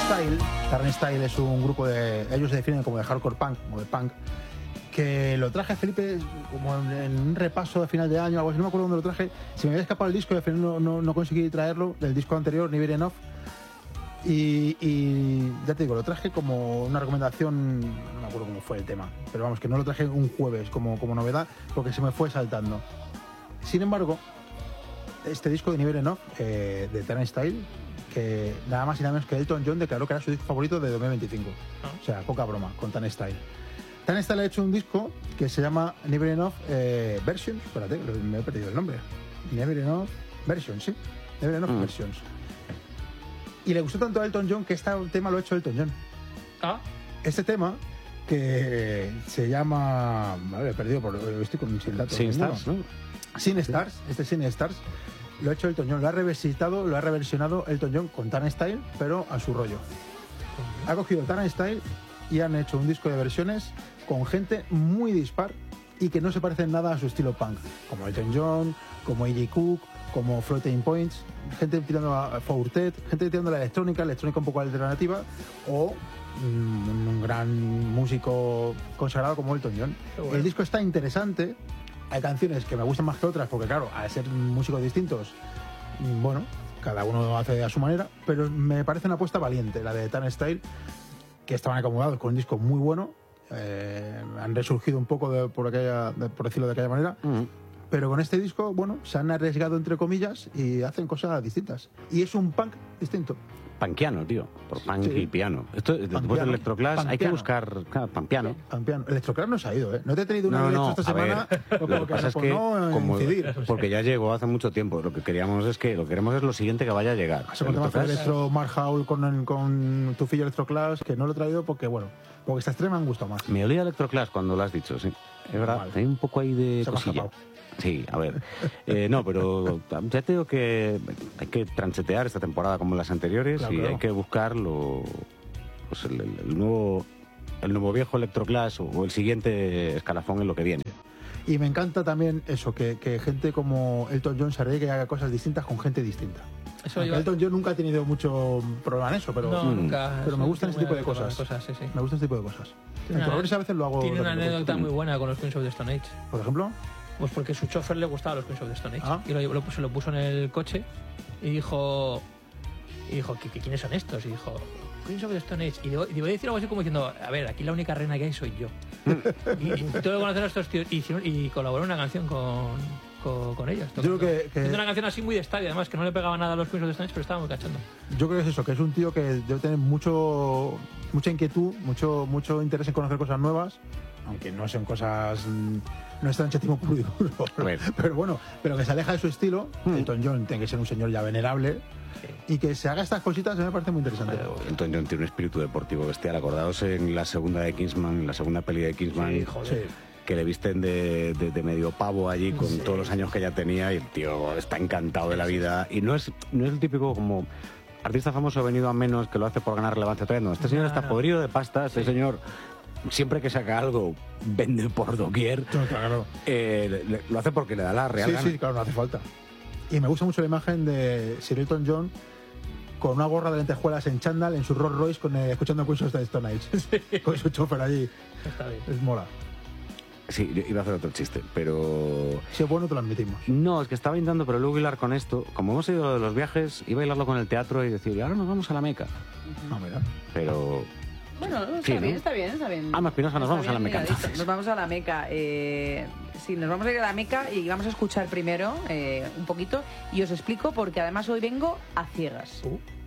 Turnstile es un grupo de... Ellos se definen como de hardcore punk, como de punk, que lo traje, Felipe, como en un repaso de final de año, algo así, no me acuerdo dónde lo traje. Se me había escapado el disco y al final no conseguí traerlo, del disco anterior, Never Enough. Y ya te digo, lo traje como una recomendación, no me acuerdo cómo fue el tema, pero vamos, que no lo traje un jueves como novedad, porque se me fue saltando. Sin embargo, este disco de Never Enough, de Turnstile, que nada más y nada menos que Elton John declaró que era su disco favorito de 2025. O sea, poca broma con Turnstile. Turnstile ha hecho un disco que se llama Never Enough Versions. Espérate, me he perdido el nombre. Never Enough Versions, sí. Never Enough Versions. Y le gustó tanto a Elton John que este tema lo ha hecho Elton John. Este tema que se llama... Vale, he perdido, estoy con sin datos. Sin Stars, ¿no? Sin Stars, Sin Stars. Lo ha hecho Elton John, lo ha reversionado Elton John con Turnstile, pero a su rollo. Ha cogido Turnstile y han hecho un disco de versiones con gente muy dispar y que no se parecen nada a su estilo punk, como Elton John, como A.J. Cook, como Floating Points, gente tirando a Fourtet, gente tirando a la electrónica un poco alternativa, o un gran músico consagrado como Elton John. Bueno. El disco está interesante. Hay canciones que me gustan más que otras, porque claro, al ser músicos distintos, bueno, cada uno hace a su manera, pero me parece una apuesta valiente, la de Turnstile, que estaban acomodados con un disco muy bueno, han resurgido un poco por decirlo de aquella manera, pero con este disco, bueno, se han arriesgado entre comillas y hacen cosas distintas. Y es un punk distinto. Punkiano, tío, por punk y piano. Esto, después del Electroclash, hay que buscar... Claro, Pampiano. Electroclash no se ha ido, ¿eh? No te he tenido una esta semana. Lo que pasa es que, porque ya llegó hace mucho tiempo. Lo que queremos es lo siguiente que vaya a llegar. Hace cuánto más Electro Mark Howell con tu fillo Electroclash, que no lo he traído porque estas tres me han gustado más. Me olía Electroclash cuando lo has dicho, sí. Es verdad, vale. Hay un poco ahí de cosilla. Sí, a ver. No, pero ya te digo que hay que tranchetear esta temporada como las anteriores, claro. Hay que buscar el nuevo viejo Electroclash o el siguiente escalafón en lo que viene. Y me encanta también eso, que gente como Elton John se arriesgue y haga cosas distintas con gente distinta. Elton John nunca ha tenido mucho problema en eso, pero nunca. Pero me gustan este tipo de cosas. Sí. Me gustan este tipo de cosas. En Progress a veces lo hago. Tiene una anécdota muy buena con los Queens of the Stone Age. ¿Por ejemplo? Pues porque su chofer le gustaba los Queens of the Stone Age. Y se lo puso en el coche y dijo ¿quiénes son estos? Y dijo, Queens of the Stone Age. Y voy a decir algo así como diciendo, a ver, aquí la única reina que hay soy yo. y todo conocen a estos tíos y colaboró en una canción con ellos. Yo creo que una canción así muy de estadio, además, que no le pegaba nada a los Queens of the Stone Age, pero estaba muy cachondo. Yo creo que es eso, que es un tío que debe tener mucha inquietud, mucho interés en conocer cosas nuevas, aunque no sean cosas... No es tranchetimo puro y duro, pero bueno, pero que se aleja de su estilo. Elton John tiene que ser un señor ya venerable, y que se haga estas cositas me parece muy interesante. Elton John tiene un espíritu deportivo bestial. Acordaos en la segunda peli de Kingsman, que le visten de medio pavo allí con todos los años que ya tenía, y el tío está encantado de la vida, y no es el típico como artista famoso venido a menos que lo hace por ganar relevancia. No, este señor está podrido de pasta, este señor siempre que saca algo vende por doquier. Claro. Lo hace porque le da la real gana. Sí, claro, no hace falta. Y me gusta mucho la imagen de Sir Elton John con una gorra de lentejuelas en chándal en su Rolls Royce escuchando Queens of the Stone Age, con su chofer allí. Está bien. Es mola. Sí, yo iba a hacer otro chiste, pero... Si es bueno, te lo admitimos. No, es que estaba intentando, pero luego hilar con esto. Como hemos ido de los viajes, iba a hilarlo con el teatro y decir, ahora nos vamos a la Meca. No, mira. Pero... Bueno, está bien. Ama Espinosa, nos vamos a la Meca. Nos vamos a la Meca. Sí, nos vamos a ir a la Meca y vamos a escuchar primero un poquito y os explico porque además hoy vengo a ciegas.